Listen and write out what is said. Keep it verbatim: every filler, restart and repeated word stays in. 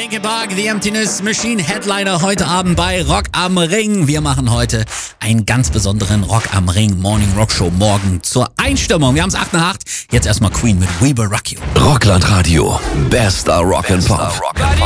Linkin Park, The Emptiness Machine, Headliner heute Abend bei Rock am Ring. Wir machen heute einen ganz besonderen Rock am Ring Morning Rock Show morgen zur Einstimmung. Wir haben es acht nach acht. Jetzt erstmal Queen mit We Will Rock You. Rockland Radio, bester Rock and Pop.